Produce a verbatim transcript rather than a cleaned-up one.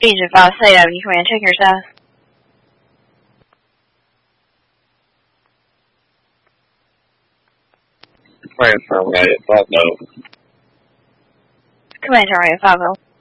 Agent five seven, you come in and check your status. Transfer radio five oh. Command to radio five oh.